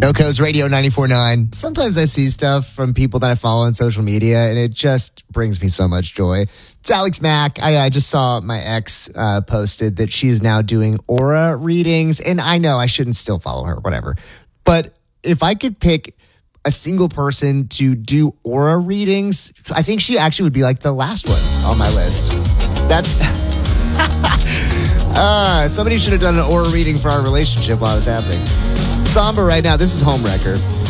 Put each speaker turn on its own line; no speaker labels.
Coast Radio 94.9. Sometimes I see stuff from people that I follow on social media, and it just brings me so much joy. It's Alex Mack. I just saw my ex posted that she is now doing aura readings, and I know I shouldn't still follow her, whatever. But if I could pick a single person to do aura readings, I think she actually would be like the last one on my list. That's... somebody should have done an aura reading for our relationship while it was happening. Somber right now. This is Homewrecker.